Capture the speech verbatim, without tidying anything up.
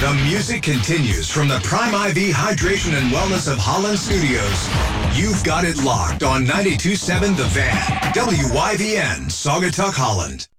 The music continues from the Prime I V Hydration and Wellness of Holland Studios. You've got it locked on ninety-two point seven The Van, W Y V N, Saugatuck, Holland.